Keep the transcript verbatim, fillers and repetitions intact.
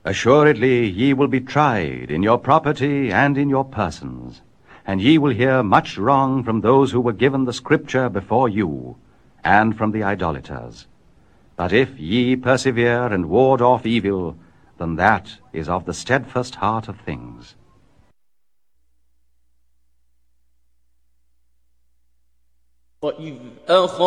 Assuredly ye will be tried in your property and in your persons, and ye will hear much wrong from those who were given the Scripture before you, and from the idolaters. But if ye persevere and ward off evil, then that is of the steadfast heart of things. وَإِذْ أَخَذَ